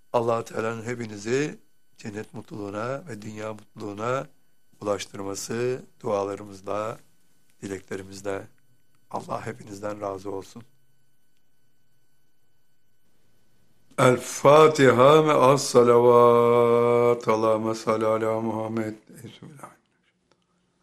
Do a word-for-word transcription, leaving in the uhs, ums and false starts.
Allah Teala'nın hepinizi cennet mutluluğuna ve dünya mutluluğuna ulaştırması dualarımızla, dileklerimizle. Allah hepinizden razı olsun. El Fatiha ve as salavat. Allahümme salli ala Muhammed. Bismillah.